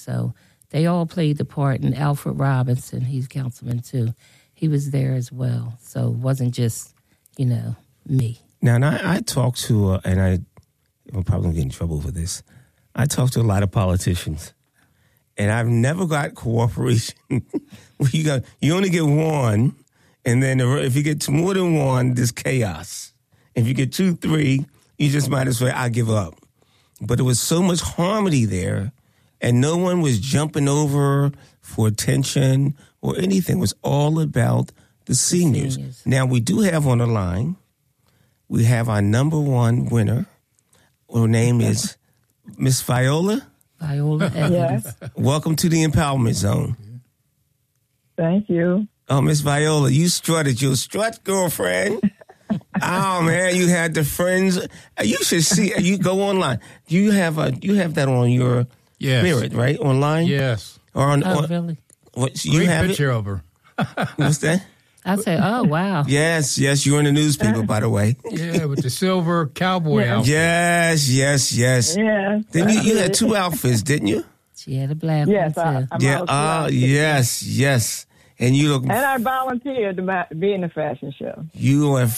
So they all played the part. And Alfred Robinson, he's councilman too. He was there as well. So it wasn't just, me. Now, and I talked to, and I'm probably going to get in trouble for this. I talked to a lot of politicians, and I've never got cooperation. You only get one, and then if you get more than one, there's chaos. If you get 2, 3, you just might as well, I give up. But there was so much harmony there, and no one was jumping over for attention or anything. It was all about the seniors. Now, we do have on the line, we have our number one winner. Her name is Miss Viola. Viola Evans. Yes. Welcome to the Empowerment Zone. Thank you. Oh, Miss Viola, you strutted your strut, girlfriend. Oh man, you had the friends. You should see. You go online. You have that on your Spirit, right? Online. Yes. Or on? Really? What you Great have picture it? of her. What's that? I say, oh wow. Yes. You're in the newspaper, by the way. Yeah, with the silver cowboy outfit. Yes. Yeah. Then you had 2 outfits, didn't you? She had a black Yes, one too. Yes. And you look. And I volunteered to be in the fashion show. You are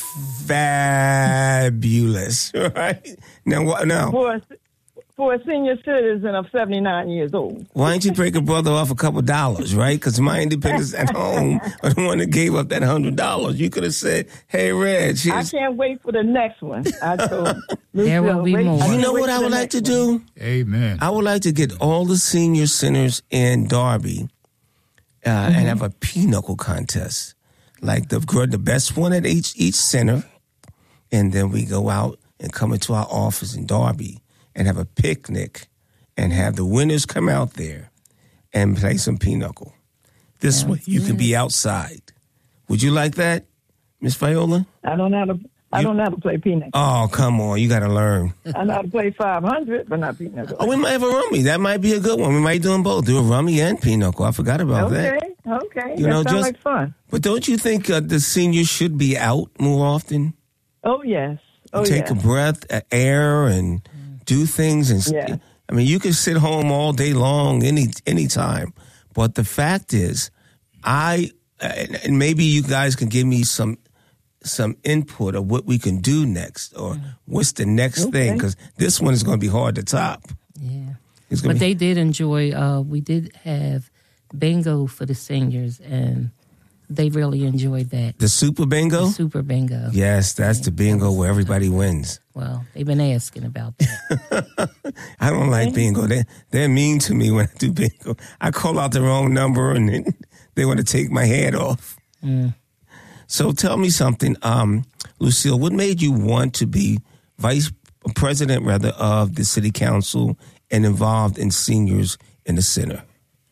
fabulous, right? Now. For a senior citizen of 79 years old. Why don't you break a brother off a couple $, right? Because my independence at home are the one that gave up that $100. You could have said, "Hey, Reg, I can't wait for the next one." I told There will be more. You know what I would like to do? Amen. I would like to get all the senior centers in Darby and have a pinochle contest, like the best one at each center, and then we go out and come into our office in Darby and have a picnic and have the winners come out there and play some pinochle. This way you can be outside. Would you like that, Miss Viola? I don't know how to play pinochle. Oh, come on. You got to learn. I know how to play 500, but not pinochle. Oh, we might have a rummy. That might be a good one. We might do them both. Do a rummy and pinochle. I forgot about that. Okay. That sounds like fun. But don't you think the seniors should be out more often? Oh, yes. Take a breath, air, and do things. And I mean, you can sit home all day long, any time. But the fact is, and maybe you guys can give me some input of what we can do next, or what's the next thing, because this one is going to be hard to top. Yeah. But they did enjoy, we did have bingo for the seniors, and they really enjoyed that. The Super Bingo? The Super Bingo. Yes, that's the bingo where everybody wins. Well, they've been asking about that. I don't like bingo. They're mean to me when I do bingo. I call out the wrong number, and then they want to take my head off. So tell me something, Lucille, what made you want to be vice president, of the city council and involved in seniors in the center?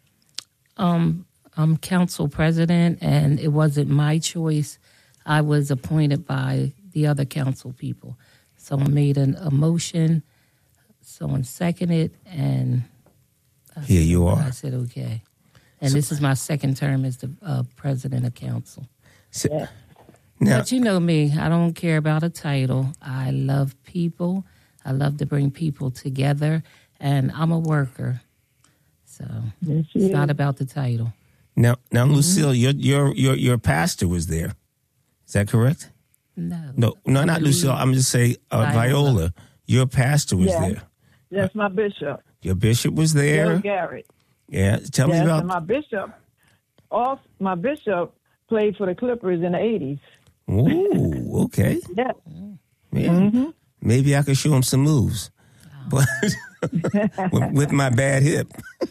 I'm council president, and it wasn't my choice. I was appointed by the other council people. Someone made a motion, someone seconded, and here you are. I said, okay. And this is my second term as the president of council. But you know me, I don't care about a title. I love people. I love to bring people together, and I'm a worker. So it's not about the title. Now, Lucille, your pastor was there. Is that correct? No, not Lucille. I'm just saying Viola. Your pastor was there. Yes, my bishop. Your bishop was there. Bill Garrett. Yeah, tell me about. And my bishop played for the Clippers in the '80s. Ooh, okay. Yeah. Maybe I could show him some moves, but with my bad hip.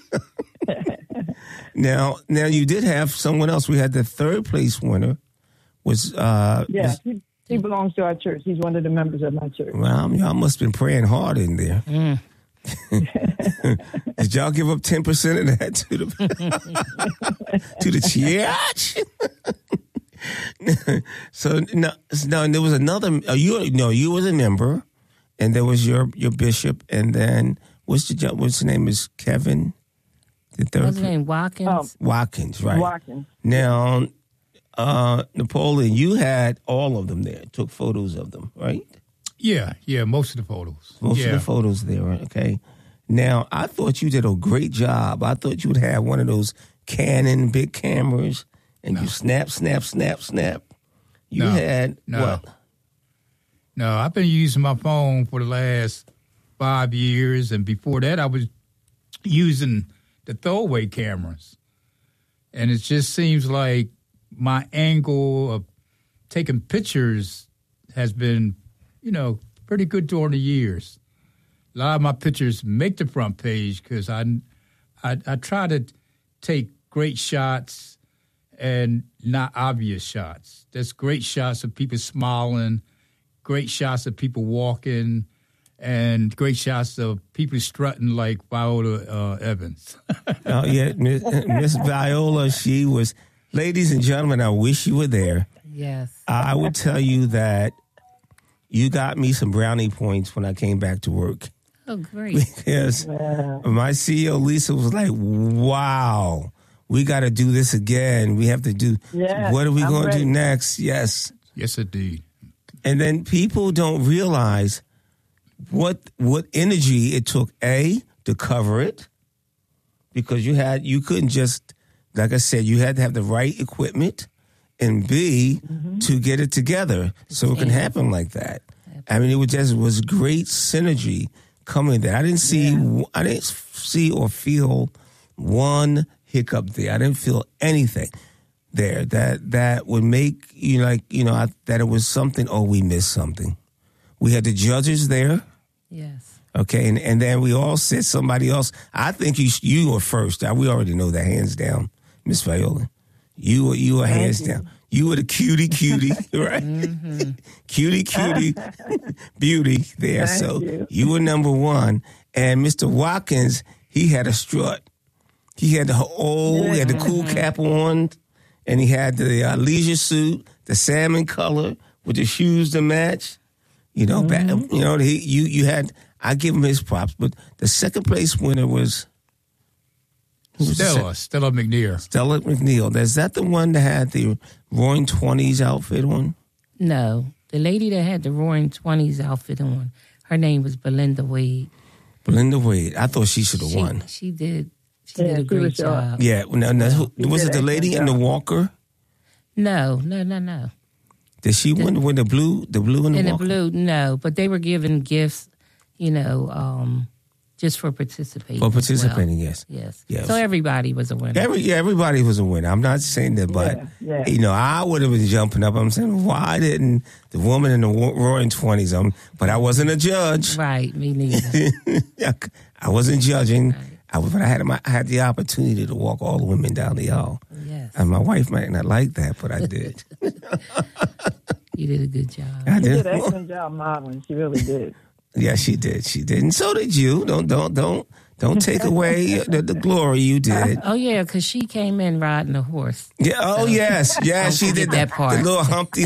Now you did have someone else. We had the third place winner. He belongs to our church. He's one of the members of my church. Well, y'all must have been praying hard in there. Did y'all give up 10% of that to the church? So no, there was another. You was a member, and there was your bishop, and then what's the name? Is Kevin? The third. What's his name? Watkins. Watkins, right? Watkins. Now, Napoleon, you had all of them there. Took photos of them, right? Yeah, most of the photos. Most of the photos there, right? Okay. Now, I thought you did a great job. I thought you would have one of those Canon big cameras, and you snap. You had what? No, I've been using my phone for the last 5 years, and before that, I was using the throwaway cameras. And it just seems like my angle of taking pictures has been, pretty good during the years. A lot of my pictures make the front page because I try to take great shots and not obvious shots. There's great shots of people smiling, great shots of people walking, and great shots of people strutting like Viola Evans. Oh, yeah, Miss Viola, she was... Ladies and gentlemen, I wish you were there. Yes. I would tell you that you got me some brownie points when I came back to work. Oh, great. Because my CEO, Lisa, was like, wow, we got to do this again. We have to do... what are we going to do next? Yes. Yes, indeed. And then people don't realize what energy it took, A, to cover it, because you couldn't just, like I said, you had to have the right equipment, and B, to get it together so it can happen like that. I mean, it was great synergy coming there. I didn't see or feel one hiccup there. I didn't feel anything there that would make you that it was something. Oh, we missed something. We had the judges there. Yes. Okay, and then we all said somebody else. I think you were first. We already know that, hands down, Miss Viola. You were hands down. You were the cutie, right? Mm-hmm. cutie, beauty there. Thank you were number one. And Mr. Watkins, he had a strut. He had he had the cool cap on, and he had the leisure suit, the salmon color with the shoes to match. You had. I give him his props, but the second place winner was Stella McNeil. Stella McNeil. Is that the one that had the Roaring Twenties outfit on? No, the lady that had the Roaring Twenties outfit on, her name was Belinda Wade. Belinda Wade. I thought she should have won. She did. She did a great job. Yeah. Was it the lady in the walker? No. Did she win the blue? The blue and the walker? In the blue, no. But they were giving gifts, just for participating. For participating, yes. So everybody was a winner. Everybody was a winner. I'm not saying that, but I would have been jumping up. I'm saying, why didn't the woman in the Roaring Twenties? But I wasn't a judge. Right, me neither. I wasn't judging. Right. But I had the opportunity to walk all the women down the aisle. Yes. And my wife might not like that, but I did. You did a good job. She did an excellent job modeling. She really did. Yeah, she did. And so did you. Don't take away the glory you did. Oh yeah, because she came in riding a horse. Yeah. Oh yes, she did that part. The little Humpty.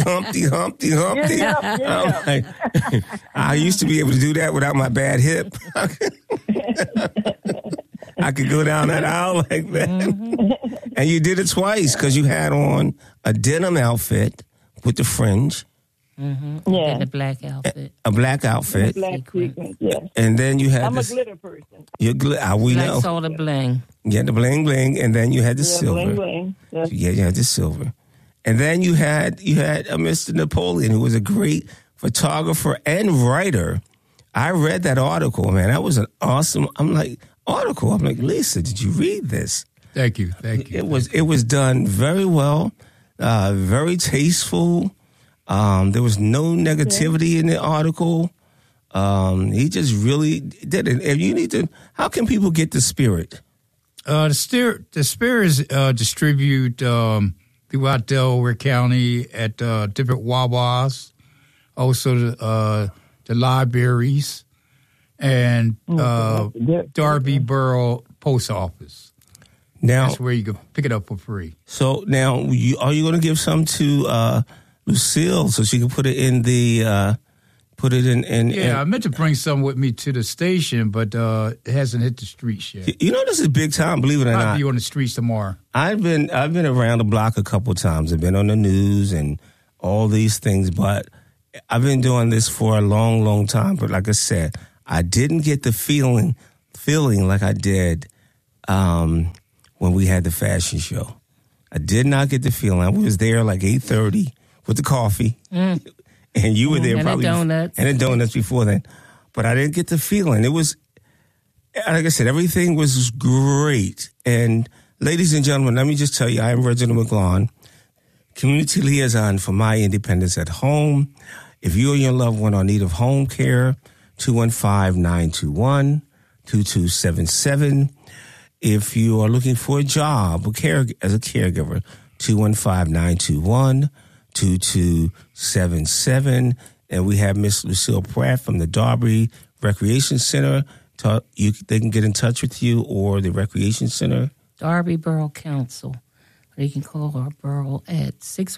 Yeah. I used to be able to do that without my bad hip. I could go down that aisle like that. Mm-hmm. And you did it twice because you had on a denim outfit with the fringe. Mm-hmm. Yeah. And a black outfit. A black outfit. Black sequins, yes. And then you had I'm a glitter person. We know. Like all the bling. Yeah, the bling bling. And then you had the silver. Bling bling. Yes. Yeah, you had the silver. And then you had a Mr. Napoleon, who was a great photographer and writer. I read that article, man. That was an awesome article. I'm like, Lisa, did you read this? Thank you. It was done very well, very tasteful. There was no negativity in the article. He just really did it. And how can people get the spirit? The spirit is distributed throughout Delaware County at different Wawas, also the libraries, and Darby Borough Post Office. Now, that's where you can pick it up for free. So now, are you going to give some to Lucille so she can put it in the I meant to bring some with me to the station, but it hasn't hit the streets yet. This is big time, believe it or not. I'll be on the streets tomorrow. I've been around the block a couple of times. I've been on the news and all these things, but I've been doing this for a long, long time. But like I said, I didn't get the feeling feeling like I did when we had the fashion show. I did not get the feeling. I was there like 8:30 with the coffee, and you were there probably and the donuts before then. But I didn't get the feeling. It was, like I said, everything was great. And ladies and gentlemen, let me just tell you, I am Reginald McGlon, community liaison for My Independence at Home. If you or your loved one are in need of home care, 215-921-2277. If you are looking for a job as a caregiver, 215-921-2277. And we have Miss Lucille Pratt from the Darby Recreation Center. They can get in touch with you or the Recreation Center. Darby Borough Council. Or you can call our borough at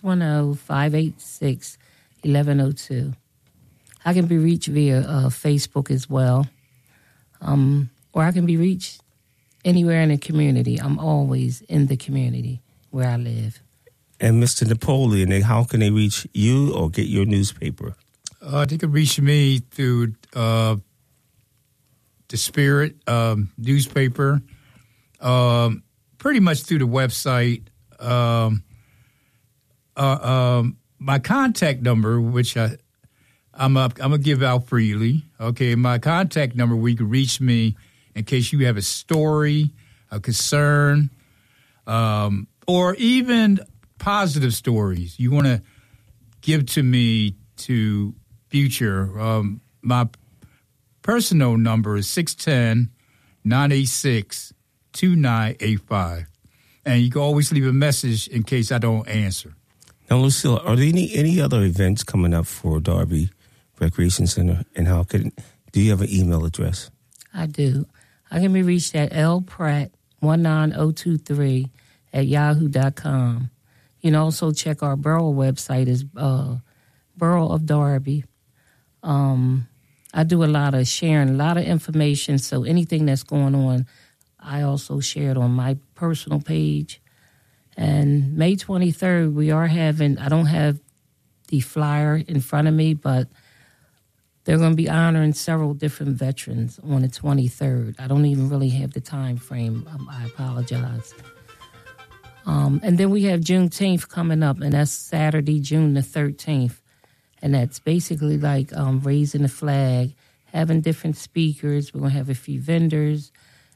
610-586-1102. I can be reached via Facebook as well. Or I can be reached anywhere in the community. I'm always in the community where I live. And Mr. Napoleon, how can they reach you or get your newspaper? They can reach me through the Spirit newspaper, pretty much through the website. My contact number, which I'm gonna give out freely. Okay, my contact number where you can reach me in case you have a story, a concern, or even positive stories you want to give to me to future. My personal number is 610-986-2985. And you can always leave a message in case I don't answer. Now, Lucille, are there any other events coming up for Darby Recreation Center? And do you have an email address? I do. I can be reached at lpratt19023 at yahoo.com. You can also check our borough website is Borough of Darby. I do a lot of sharing, a lot of information. So anything that's going on, I also share it on my personal page. And May 23rd, we are having, I don't have the flyer in front of me, but they're going to be honoring several different veterans on the 23rd. I don't even really have the time frame. I apologize. And then we have Juneteenth coming up, and that's Saturday, June the 13th. And that's basically like raising the flag, having different speakers. We're going to have a few vendors.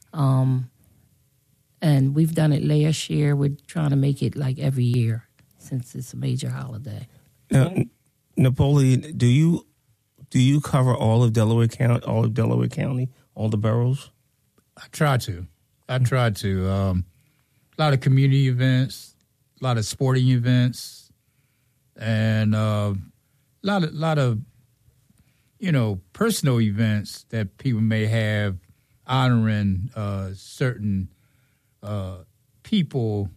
And we've done it last year. We're trying to make it like every year since it's a major holiday. Now, Napoleon, do you cover all of Delaware County, all the boroughs? I try to. A lot of community events, a lot of sporting events, and a lot of personal events that people may have honoring certain people,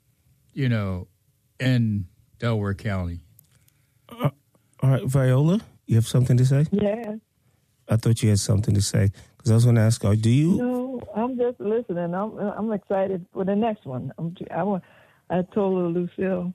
in Delaware County. All right, Viola, you have something to say? Yeah. I thought you had something to say because I was going to ask, do you? No, I'm just listening. I'm excited for the next one. I told Lucille,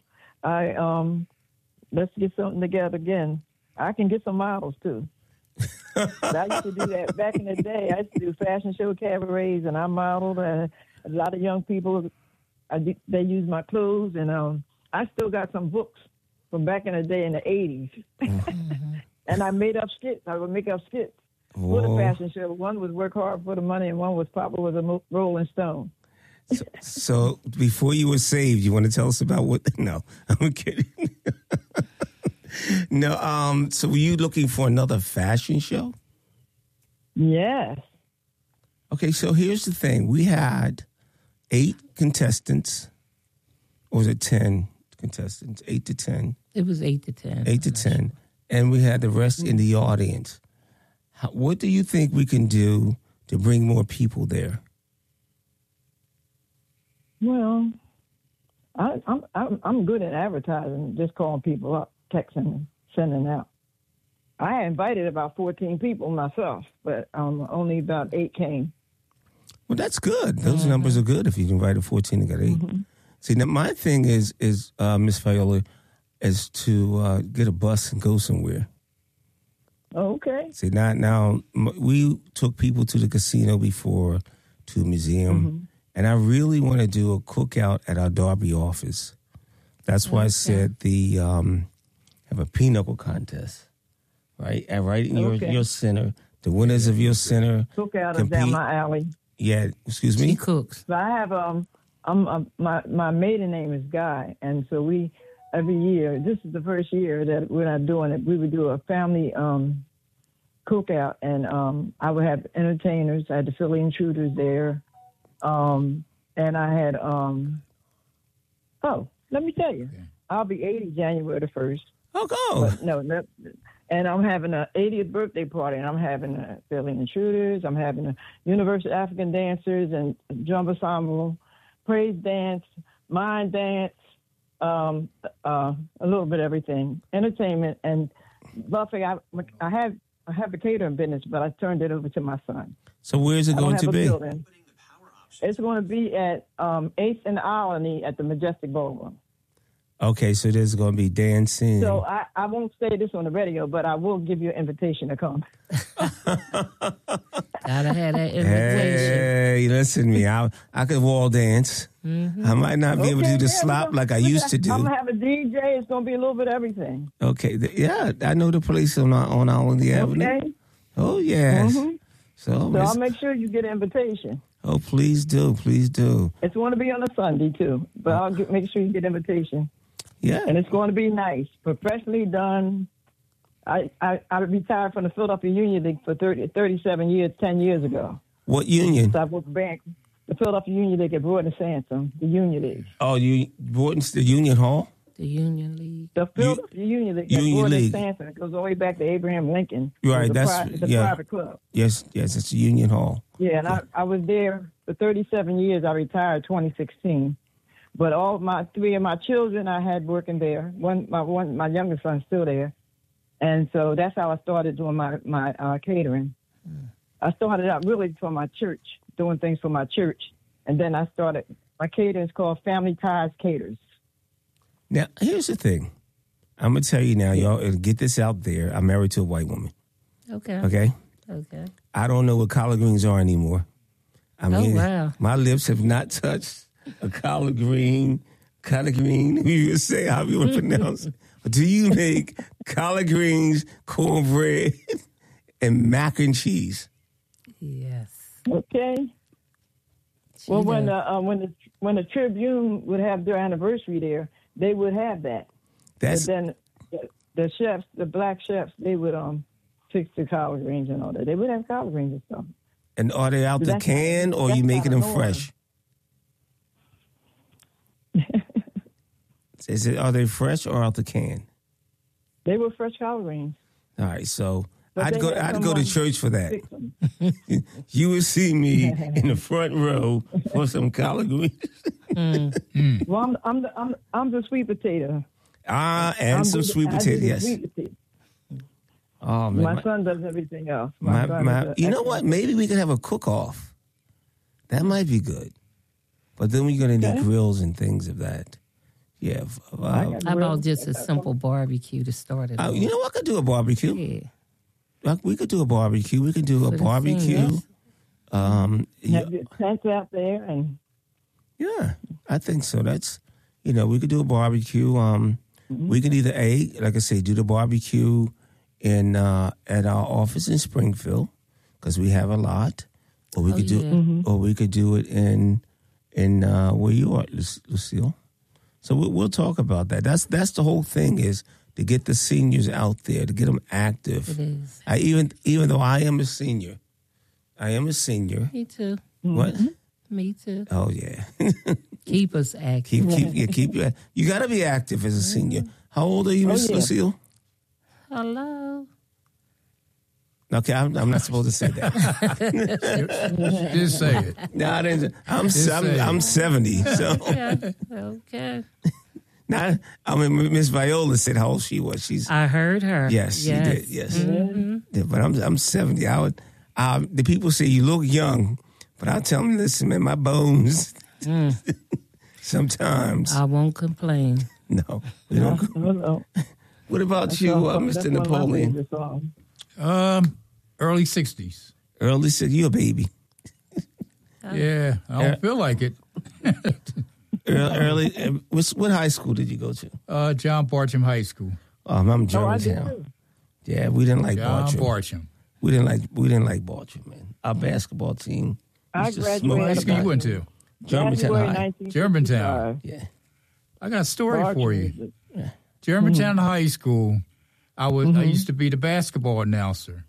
let's get something together again. I can get some models too. I used to do that back in the day. I used to do fashion show cabarets, and I modeled. A lot of young people, they used my clothes, and I still got some books from back in the day in the 80s. Mm-hmm. And I made up skits. I would make up skits for the fashion show. One was Work Hard for the Money, and one was Papa was a Rolling Stone. So before you were saved, you want to tell us about what? No, I'm kidding. No, so were you looking for another fashion show? Yes. Okay, so here's the thing. We had 8 contestants, or was it 10 contestants? 8 to 10. It was 8 to 10. 8 to 10. And we had the rest in the audience. What do you think we can do to bring more people there? Well, I'm good at advertising, just calling people up, texting, sending out. I invited about 14 people myself, but only about 8 came. Well, that's good. Those numbers are good if you invited 14 and got 8. Mm-hmm. See, now my thing is Miss Viola, is to get a bus and go somewhere. Okay. See, now we took people to the casino before, to a museum, and I really want to do a cookout at our Darby office. That's why I said have a pinochle contest, right? And right in your center, the winners of your center cookout is down my alley. Yeah, excuse me. She cooks. So I have my maiden name is Guy, and so we every year. This is the first year that we're not doing it. We would do a family cookout, and I would have entertainers. I had the Philly Intruders there, and I had let me tell you, I'll be 80 January the 1st. Oh, go. No, and I'm having an 80th birthday party, and I'm having a Philly Intruders. I'm having a Universal African Dancers and Drum Ensemble, praise dance, mind dance, a little bit of everything, entertainment, and buffet. I have a catering business, but I turned it over to my son. So where's it going to be? It's going to be at 8th and Alany at the Majestic Ballroom. Okay, so there's going to be dancing. So I won't say this on the radio, but I will give you an invitation to come. Gotta have that invitation. Hey, listen to me. I could wall dance. Mm-hmm. I might not be able to do the slop like I used to do. I'm going to have a DJ. It's going to be a little bit of everything. Okay. Yeah, I know the place on Alany Avenue. Okay. Oh, yes. Mm-hmm. So I'll make sure you get an invitation. Oh, please do. Please do. It's going to be on a Sunday, too. But I'll make sure you get an invitation. Yeah. And it's going to be nice, professionally done. I retired from the Philadelphia Union League for 37 years, 10 years ago. What union? So I worked bank, the Philadelphia Union League at Broad and Sansom, the Union League. Oh, Borton's the Union Hall? The Union League. The Philadelphia Union League at Broad and Sansom. It goes all the way back to Abraham Lincoln. Right, it's a private club. Yes, it's the Union Hall. Yeah, and I was there for 37 years. I retired 2016. But all three of my children I had working there. My youngest son's still there, and so that's how I started doing my catering. I started out really for my church, doing things for my church, and then I started my catering is called Family Ties Caters. Now here's the thing, I'm gonna tell you now, y'all get this out there. I'm married to a white woman. Okay. I don't know what collard greens are anymore. I mean, wow. My lips have not touched a collard green, you say how you want to pronounce it. Do you make collard greens, cornbread, and mac and cheese? Yes. Okay. Well, when the Tribune would have their anniversary there, they would have that. But then the chefs, the black chefs, they would fix the collard greens and all that. They would have collard greens and stuff. And are they out the can, or are you making them fresh? Are they fresh or out the can? They were fresh collard greens. All right, so I'd go to church for that. You would see me in the front row for some collard greens. Well, I'm the sweet potato. And some sweet potato, yes. Sweet potato. Oh man, my son does everything else. You know what? Maybe we could have a cook-off. That might be good. But then we're going to need grills and things of that. Yeah. How about just a simple barbecue to start it off? You know, I could do a barbecue. Yeah. We could do a barbecue. We could do a barbecue. Have your tents out there and. Yeah, I think so. That's, we could do a barbecue. We could either like I say, do the barbecue in at our office in Springfield because we have a lot, or we could do it in where you are, Lucille. So we'll talk about that. That's the whole thing, is to get the seniors out there, to get them active. It is. Even though I am a senior. Me too. What? Me too. Oh yeah. Keep us active. Keep you. You got to be active as a senior. How old are you, Miss Lucille? Hello. Okay, I'm not supposed to say that. Just say it. No, I didn't. I'm 70. So okay. Now, Miss Viola said how old she was. I heard her. Yes, she did. Yes, yeah, but I'm 70. The people say you look young, but I tell them, listen, man, my bones. Sometimes I won't complain. No, we don't. No. What about you, Mr. Napoleon? Early 60s. Early 60s. You a baby. Yeah, I don't feel like it. Early. What high school did you go to? John Bartram High School. I'm Germantown. Yeah, we didn't like John Bartram. Bartram. We didn't like Bartram, man. Our basketball team. I graduated. What high school you went to? Germantown High. Germantown. Yeah. I got a story for you. Germantown High School. I used to be the basketball announcer.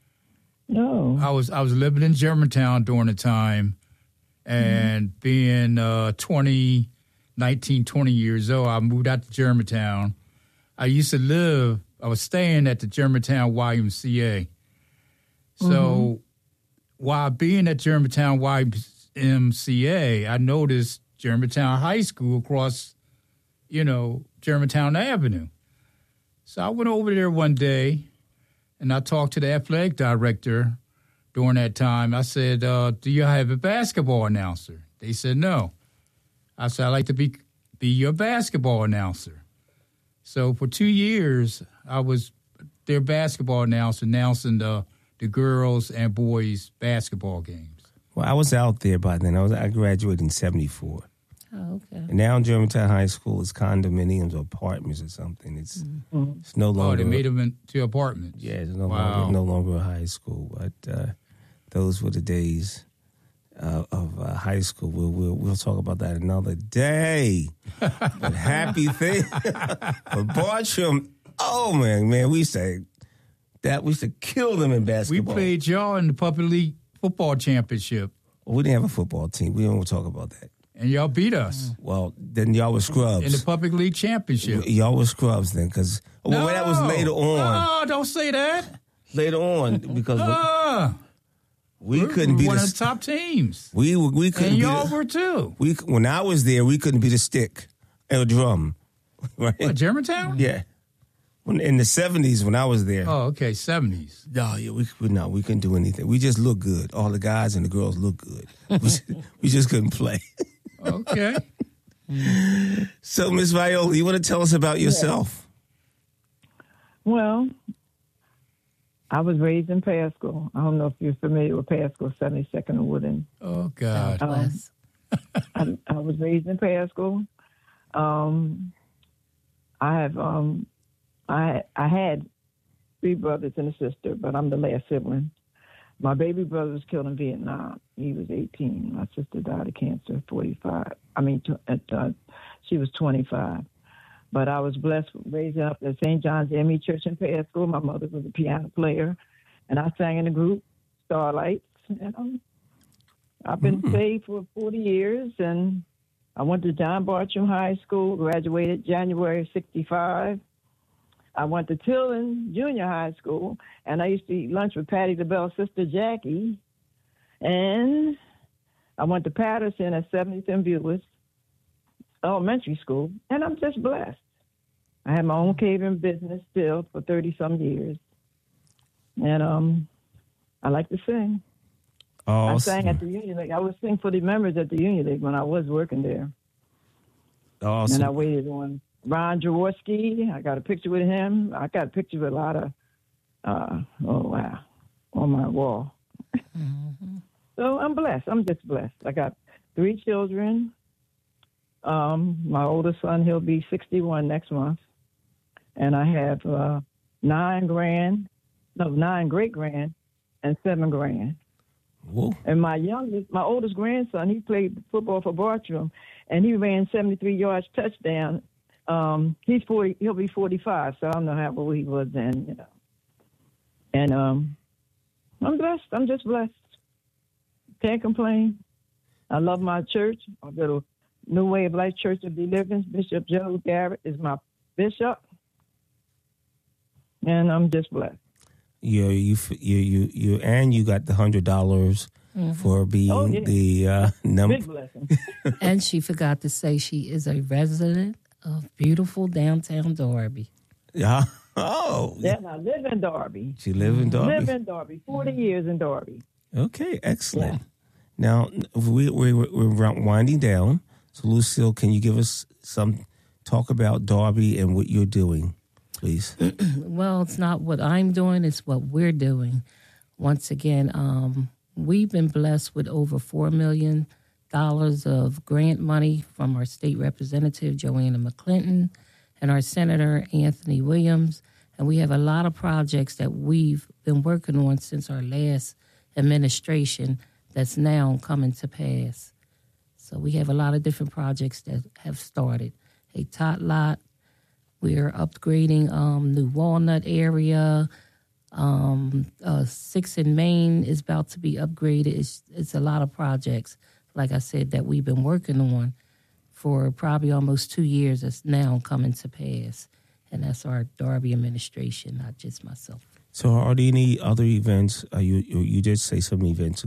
No. I was living in Germantown during the time, and being 20 years old, I moved out to Germantown. I was staying at the Germantown YMCA. So while being at Germantown YMCA, I noticed Germantown High School across, Germantown Avenue. So I went over there one day, and I talked to the athletic director during that time. I said, do you have a basketball announcer? They said, no. I said, I'd like to be your basketball announcer. So for 2 years, I was their basketball announcer, announcing the girls' and boys' basketball games. Well, I was out there by then. I graduated in 1974. Oh, okay. And now Germantown High School is condominiums or apartments or something. It's no longer. Oh, they made them into apartments. Yeah, it's no longer a high school. But those were the days of high school. We'll talk about that another day. But happy thing for Bartram. Oh man, we used to kill them in basketball. We played y'all in the Public League football championship. Well, we didn't have a football team. We don't want to talk about that. And y'all beat us. Well, then y'all were scrubs. In the Public League championship. Y'all were scrubs then, because that was later on. No, don't say that. Later on, because we couldn't be one of the top teams. We couldn't. And y'all were too. When I was there, we couldn't be the stick and a drum. Right? What, Germantown? Yeah. In the 70s, when I was there. Oh, okay, 70s. No, yeah, we couldn't do anything. We just looked good. All the guys and the girls looked good. We just couldn't play. Okay. So, Miss Viola, you want to tell us about yourself? Well, I was raised in Pasco. I don't know if you're familiar with Pasco, 72nd and Woodland. Oh, God. I was raised in Pasco. I had 3 brothers and a sister, but I'm the last sibling. My baby brother was killed in Vietnam. He was 18. My sister died of cancer at 45. She was 25. But I was blessed raising up at St. John's ME Church in Pasco. My mother was a piano player, and I sang in the group Starlights. And I've been saved for 40 years, and I went to John Bartram High School, graduated January of 65. I went to Tilden Junior High School, and I used to eat lunch with Patty LaBelle's sister, Jackie. And I went to Patterson at 70th and Buis Elementary School, and I'm just blessed. I had my own catering business still for 30-some years. And I like to sing. Awesome. I sang at the Union League. I would sing for the members at the Union League when I was working there. Awesome. And I waited on Ron Jaworski. I got a picture with him. I got a picture with a lot of, on my wall. So I'm blessed. I'm just blessed. I got 3 children. My oldest son, he'll be 61 next month. And I have 9 great-grand and 7 grand. Whoa. And my oldest grandson, he played football for Bartram, and he ran 73 yards touchdown. He's 40. He'll be 45, so I don't know how old he was then, And I'm blessed. I'm just blessed. Can't complain. I love my church, our little New Way of Life Church of Deliverance. Bishop Joe Garrett is my bishop, and I'm just blessed. You and you got the $100 for being the number. Big blessing. And she forgot to say she is a resident of beautiful downtown Darby. Yeah. Oh. Yeah, I live in Darby. She live in Darby. Live in Darby. 40 years in Darby. Okay, excellent. Yeah. Now we're winding down. So Lucille, can you give us some talk about Darby and what you're doing? please. Well, it's not what I'm doing, it's what we're doing. Once again, we've been blessed with over $4 million of grant money from our state representative, Joanna McClinton, and our Senator, Anthony Williams. And we have a lot of projects that we've been working on since our last administration that's now coming to pass. So we have a lot of different projects that have started. A tot lot. We're upgrading New Walnut area. 6 in Maine is about to be upgraded. It's a lot of projects, like I said, that we've been working on for probably almost 2 years. That's now coming to pass. And that's our Darby administration, not just myself. So are there any other events? You did say some events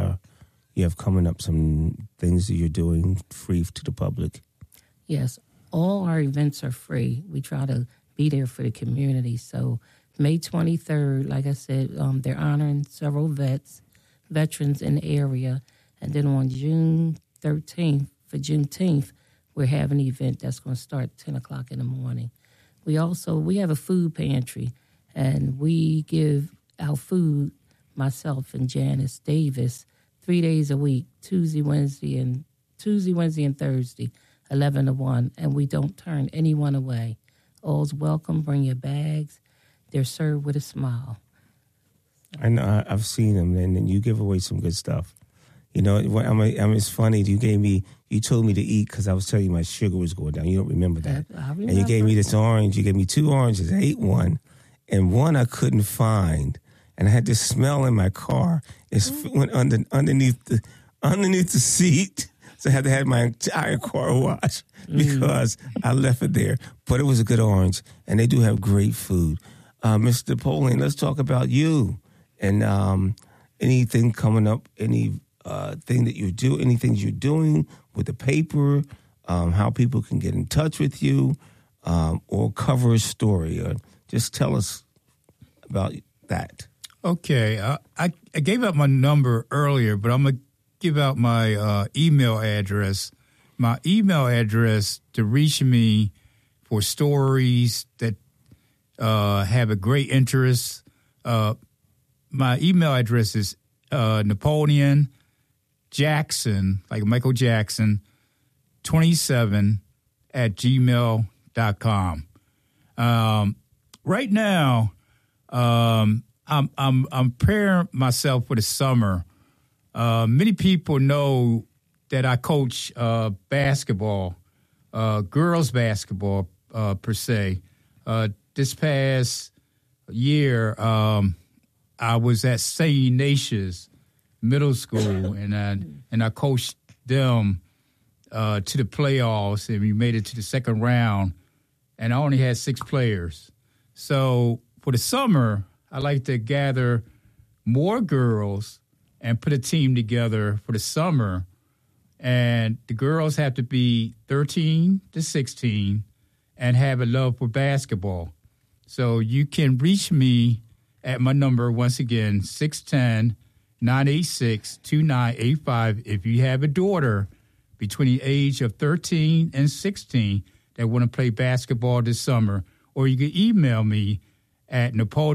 you have coming up, some things that you're doing free to the public. Yes, all our events are free. We try to be there for the community. So May 23rd, like I said, they're honoring several veterans in the area. And then on June 13th, for Juneteenth, we're having an event that's going to start at 10 o'clock in the morning. We have a food pantry, and we give our food, myself and Janice Davis, 3 days a week, Tuesday, Wednesday, and Thursday, 11 to 1, and we don't turn anyone away. All's welcome. Bring your bags. They're served with a smile. I know. I've seen them, and you give away some good stuff. You know, it's funny. You told me to eat because I was telling you my sugar was going down. You don't remember that. I remember. And you gave me this orange. You gave me 2 oranges. I ate one, and one I couldn't find. And I had this smell in my car. It went underneath the seat. So I had to have my entire car washed because I left it there. But it was a good orange, and they do have great food. Mr. Poling, let's talk about you and anything coming up, any thing that you do, any things you're doing with the paper, how people can get in touch with you, or cover a story. Just tell us about that. Okay. I gave out my number earlier, but I'm going to give out my email address. My email address to reach me for stories that have a great interest. My email address is Napoleon Jackson, like Michael Jackson, 27 @gmail.com. Right now, I'm preparing myself for the summer. Many people know that I coach basketball, girls basketball per se. This past year, I was at St. Ignatius Middle School, and I coached them to the playoffs, and we made it to the second round, and I only had 6 players. So for the summer, I like to gather more girls and put a team together for the summer. And the girls have to be 13 to 16 and have a love for basketball. So you can reach me at my number, once again, 610-986-2985. If you have a daughter between the age of 13 and 16 that want to play basketball this summer, or you can email me at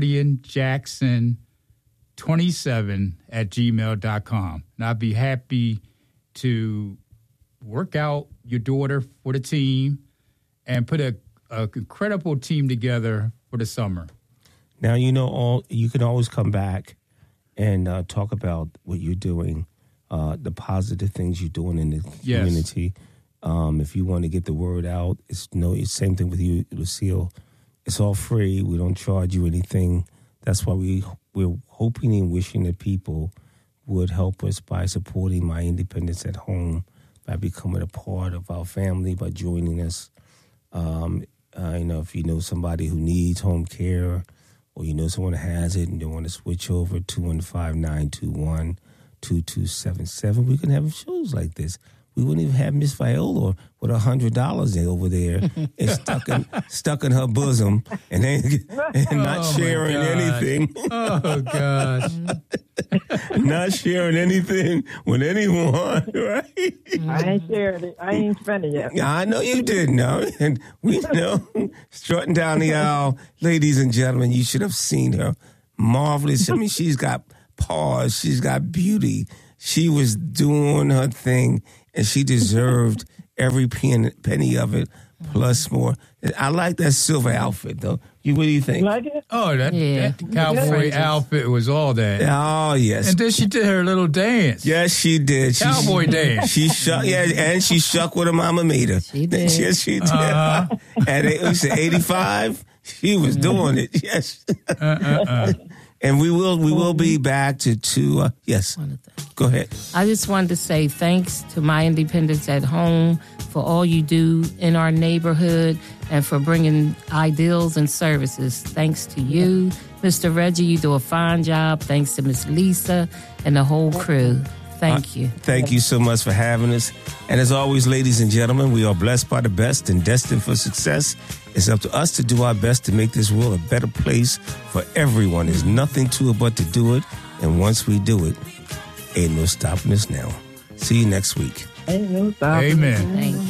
NapoleonJackson27@gmail.com. And I'd be happy to work out your daughter for the team and put a incredible team together for the summer. Now, you can always come back and talk about what you're doing, the positive things you're doing in the community. If you want to get the word out, it's same thing with you, Lucille. It's all free. We don't charge you anything. That's why we're hoping and wishing that people would help us by supporting My Independence at Home, by becoming a part of our family, by joining us. If you know somebody who needs home care, or you know someone that has it and they want to switch over, 215-921-2277. We can have shows like this. we wouldn't even have Miss Viola with $100 over there and stuck in her bosom and not sharing anything. Oh gosh. Not sharing anything with anyone, right? I ain't shared it. I ain't spent it yet. I know you didn't know. And we know, strutting down the aisle, ladies and gentlemen, you should have seen her. Marvelous. I mean, she's got pause. She's got beauty. She was doing her thing, and she deserved every penny of it, plus more. I like that silver outfit, though. What do you think? You like it? Oh, that cowboy outfit was all that. Oh, yes. And then she did her little dance. Yes, she did. Cowboy dance. She shuck, and she shuck what her mama made her. She did. Yes, she did. At 85, she was doing it. Yes. And we will be back to yes. Go ahead. I just wanted to say thanks to My Independence at Home for all you do in our neighborhood and for bringing ideals and services. Thanks to you, Mr. Reggie. You do a fine job. Thanks to Miss Lisa and the whole crew. Thank you. Thank you so much for having us. And as always, ladies and gentlemen, we are blessed by the best and destined for success. It's up to us to do our best to make this world a better place for everyone. There's nothing to it but to do it. And once we do it, ain't no stopping us now. See you next week. Ain't no stopping. Amen. Thank you.